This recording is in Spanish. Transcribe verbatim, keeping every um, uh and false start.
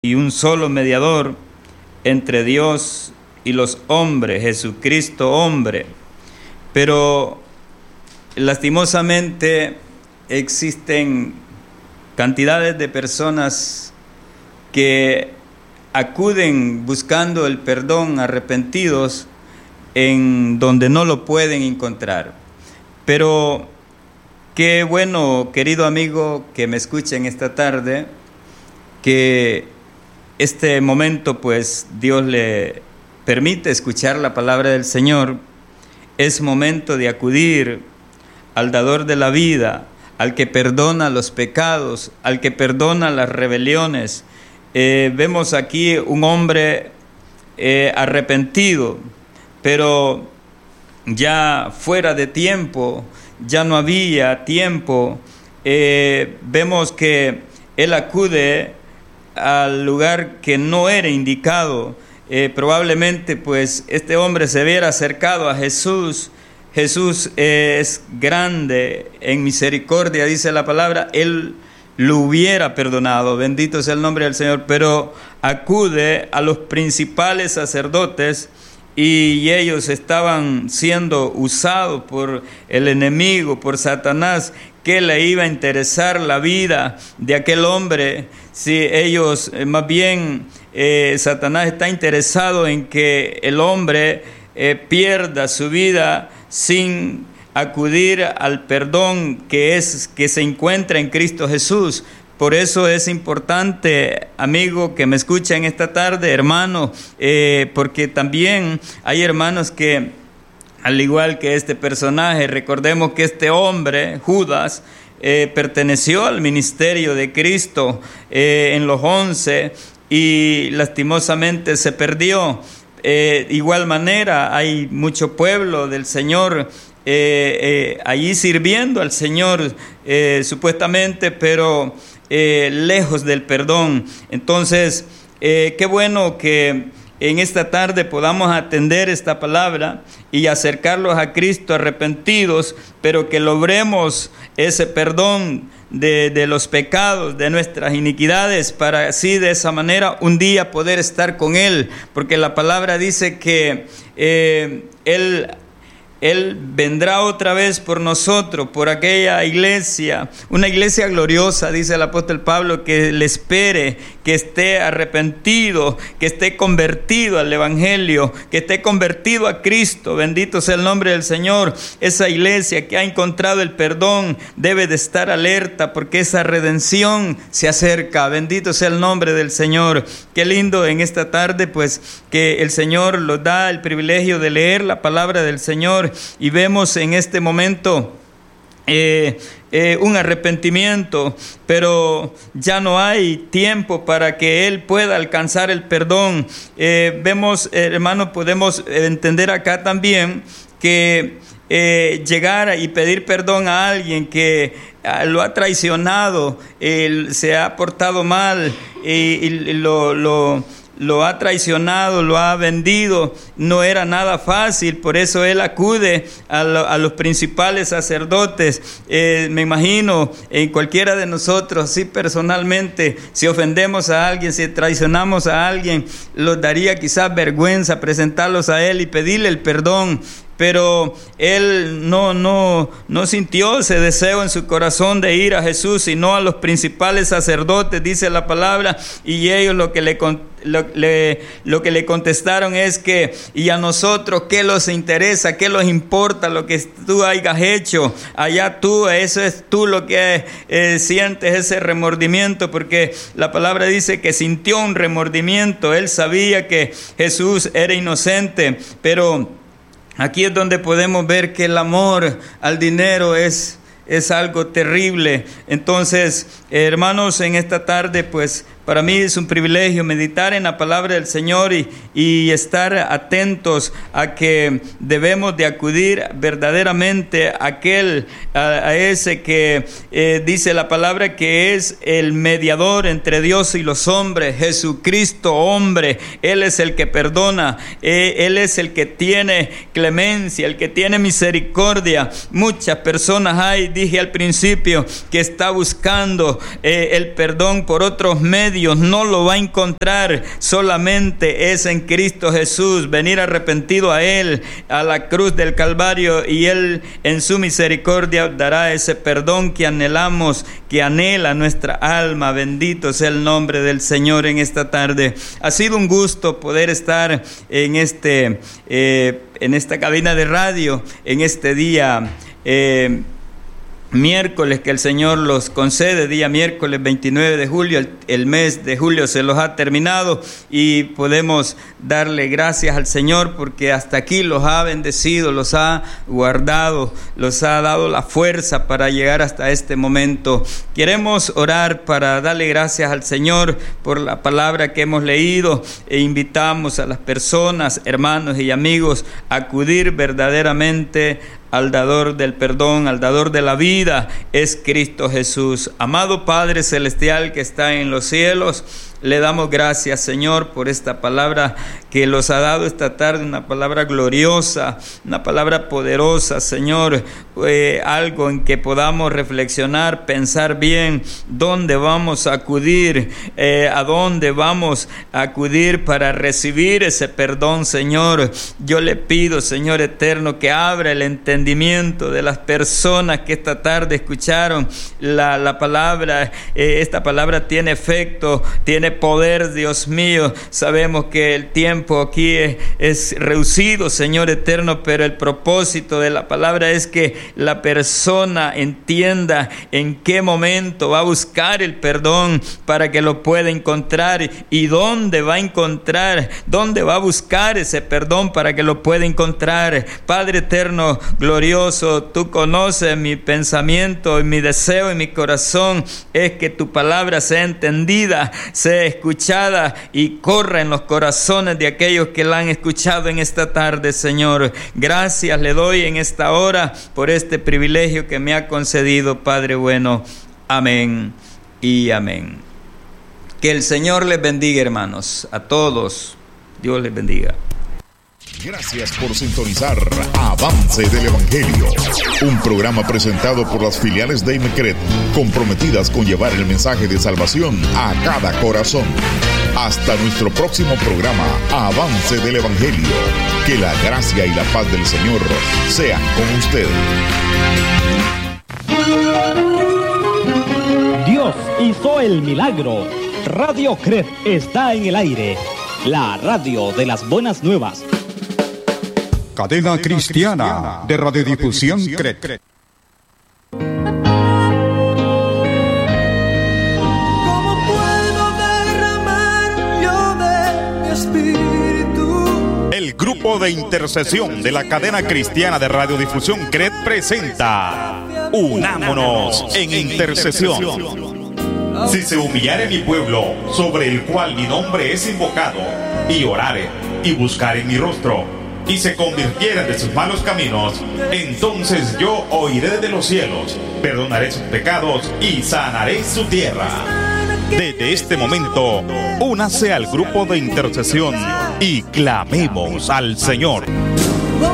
y un solo mediador entre Dios y los hombres, Jesucristo hombre. Pero lastimosamente existen cantidades de personas que acuden buscando el perdón, arrepentidos, en donde no lo pueden encontrar. Pero qué bueno, querido amigo, que me escuchen esta tarde, que este momento pues Dios le permite escuchar la palabra del Señor. Es momento de acudir al dador de la vida, al que perdona los pecados, al que perdona las rebeliones. Eh, vemos aquí un hombre eh, arrepentido, pero ya fuera de tiempo, ya no había tiempo. Eh, vemos que él acude al lugar que no era indicado. Eh, probablemente pues este hombre se hubiera acercado a Jesús. Jesús eh, es grande en misericordia, dice la palabra, él lo hubiera perdonado, bendito sea el nombre del Señor, pero acude a los principales sacerdotes y ellos estaban siendo usados por el enemigo, por Satanás, que le iba a interesar la vida de aquel hombre. Si ellos, eh, más bien, eh, Satanás está interesado en que el hombre eh, pierda su vida sin acudir al perdón que es que se encuentra en Cristo Jesús. Por eso es importante, amigo, que me escuchen esta tarde, hermano, eh, porque también hay hermanos que, al igual que este personaje, recordemos que este hombre, Judas, eh, perteneció al ministerio de Cristo eh, en los once y lastimosamente se perdió. Eh, de igual manera, hay mucho pueblo del Señor eh, eh, allí sirviendo al Señor eh, supuestamente, pero eh, lejos del perdón. Entonces, eh, qué bueno que en esta tarde podamos atender esta palabra y acercarlos a Cristo arrepentidos, pero que logremos ese perdón de, de los pecados, de nuestras iniquidades, para así de esa manera un día poder estar con Él, porque la palabra dice que eh, Él... Él vendrá otra vez por nosotros, por aquella iglesia, una iglesia gloriosa, dice el apóstol Pablo, que le espere, que esté arrepentido, que esté convertido al Evangelio, que esté convertido a Cristo. Bendito sea el nombre del Señor. Esa iglesia que ha encontrado el perdón debe de estar alerta, porque esa redención se acerca. Bendito sea el nombre del Señor. Qué lindo en esta tarde, pues, que el Señor nos da el privilegio de leer la palabra del Señor. Y vemos en este momento eh, eh, un arrepentimiento, pero ya no hay tiempo para que él pueda alcanzar el perdón. Eh, vemos, eh, hermanos, podemos entender acá también que eh, llegar y pedir perdón a alguien que eh, lo ha traicionado, eh, se ha portado mal eh, y lo... lo lo ha traicionado, lo ha vendido, no era nada fácil. Por eso él acude a, lo, a los principales sacerdotes. Eh, me imagino en cualquiera de nosotros, sí, personalmente, si ofendemos a alguien, si traicionamos a alguien, nos daría quizás vergüenza presentarlos a él y pedirle el perdón. Pero él no, no, no sintió ese deseo en su corazón de ir a Jesús, sino a los principales sacerdotes, dice la palabra, y ellos lo que le, lo, le, lo que le contestaron es que, ¿y a nosotros qué los interesa? ¿Qué los importa lo que tú hayas hecho? Allá tú, eso es tú lo que eh, sientes, ese remordimiento, porque la palabra dice que sintió un remordimiento. Él sabía que Jesús era inocente, pero aquí es donde podemos ver que el amor al dinero es, es algo terrible. Entonces, hermanos, en esta tarde, pues, para mí es un privilegio meditar en la palabra del Señor y, y estar atentos a que debemos de acudir verdaderamente a aquel, a, a ese que eh, dice la palabra que es el mediador entre Dios y los hombres, Jesucristo hombre. Él es el que perdona, eh, Él es el que tiene clemencia, el que tiene misericordia. Muchas personas hay, dije al principio, que está buscando eh, el perdón por otros medios, medios no lo va a encontrar, solamente es en Cristo Jesús. Venir arrepentido a Él, a la cruz del Calvario, y Él en su misericordia dará ese perdón que anhelamos, que anhela nuestra alma. Bendito sea el nombre del Señor en esta tarde. Ha sido un gusto poder estar en este eh, en esta cabina de radio en este día eh, miércoles que el Señor los concede, día miércoles veintinueve de julio, el, el mes de julio se los ha terminado y podemos darle gracias al Señor porque hasta aquí los ha bendecido, los ha guardado, los ha dado la fuerza para llegar hasta este momento. Queremos orar para darle gracias al Señor por la palabra que hemos leído e invitamos a las personas, hermanos y amigos a acudir verdaderamente al dador del perdón, al dador de la vida, es Cristo Jesús. Amado Padre Celestial que está en los cielos, le damos gracias, Señor, por esta palabra que los ha dado esta tarde, una palabra gloriosa, una palabra poderosa, Señor, eh, algo en que podamos reflexionar, pensar bien dónde vamos a acudir, eh, a dónde vamos a acudir para recibir ese perdón, Señor. Yo le pido, Señor eterno, que abra el entendimiento de las personas que esta tarde escucharon la, la palabra. Eh, esta palabra tiene efecto, tiene poder, Dios mío. Sabemos que el tiempo aquí es, es reducido, Señor eterno, pero el propósito de la palabra es que la persona entienda en qué momento va a buscar el perdón para que lo pueda encontrar y dónde va a encontrar, dónde va a buscar ese perdón para que lo pueda encontrar. Padre eterno, glorioso, tú conoces mi pensamiento y mi deseo y mi corazón es que tu palabra sea entendida, sea escuchada y corra en los corazones de aquellos que la han escuchado en esta tarde, Señor. Gracias le doy en esta hora por este privilegio que me ha concedido, Padre bueno. Amén y amén. Que el Señor les bendiga, hermanos, a todos. Dios les bendiga. Gracias por sintonizar Avance del Evangelio, un programa presentado por las filiales de IMECRED, comprometidas con llevar el mensaje de salvación a cada corazón. Hasta nuestro próximo programa, Avance del Evangelio. Que la gracia y la paz del Señor sean con usted. Dios hizo el milagro. Radio C R E D está en el aire. La radio de las buenas nuevas. Cadena Cristiana de Radiodifusión C R E D. ¿Cómo puedo derramar yo de mi espíritu? El grupo de intercesión de la cadena cristiana de Radiodifusión C R E D presenta Unámonos en intercesión. Si se humillare mi pueblo, sobre el cual mi nombre es invocado, y orare y buscare mi rostro, y se convirtieren de sus malos caminos, entonces yo oiré desde los cielos, perdonaré sus pecados y sanaré su tierra. Desde este momento, únase al grupo de intercesión y clamemos al Señor.